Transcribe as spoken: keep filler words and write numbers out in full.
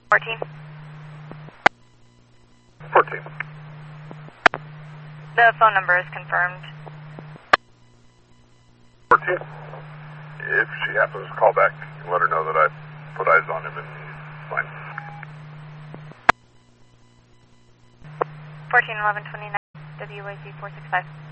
fourteen. fourteen. The phone number is confirmed. fourteen. If she happens to call back, let her know that I put eyes on him and he's fine. fourteen eleven twenty-nine, W A Z four six five.